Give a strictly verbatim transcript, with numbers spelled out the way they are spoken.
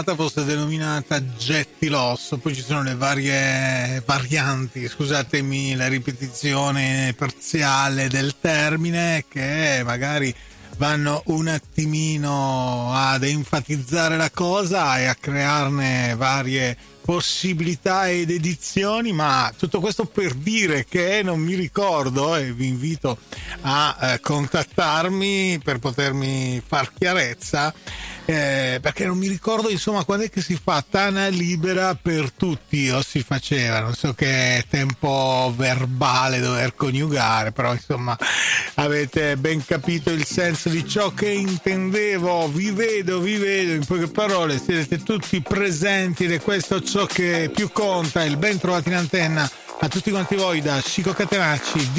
fosse denominata Getti l'osso, poi ci sono le varie varianti, scusatemi la ripetizione parziale del termine, che magari vanno un attimino ad enfatizzare la cosa e a crearne varie possibilità ed edizioni, ma tutto questo per dire che non mi ricordo e vi invito a eh, contattarmi per potermi far chiarezza, eh, perché non mi ricordo insomma quando è che si fa Tana Libera per tutti o si faceva, non so che tempo verbale dover coniugare, però insomma avete ben capito il senso di ciò che intendevo. Vi vedo, vi vedo, in poche parole siete tutti presenti ed è questo ciò che più conta. Il ben trovati in antenna a tutti quanti voi da Chico Catenacci.